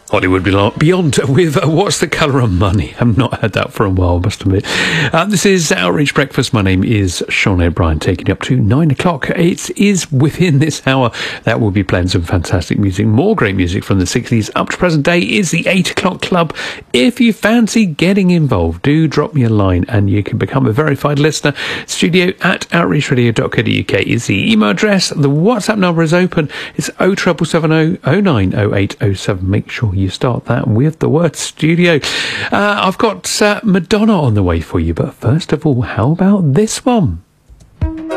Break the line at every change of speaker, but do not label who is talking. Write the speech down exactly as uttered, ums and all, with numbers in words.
Hollywood Beyond with uh, What's the Colour of Money? I've not heard that for a while, must admit. Uh, this is Outreach Breakfast. My name is Sean O'Brien, taking you up to nine o'clock. It is within this hour that we'll be playing some fantastic music. More great music from the sixties up to present day is the eight o'clock club. If you fancy getting involved, do drop me a line and you can become a verified listener. Studio at outreach radio dot co dot uk is the email address. The WhatsApp number is open. It's oh seven seven seven oh oh nine oh eight oh seven. Make sure you start that with the word studio. Uh, I've got uh, Madonna on the way for you, but first of all, how about this one?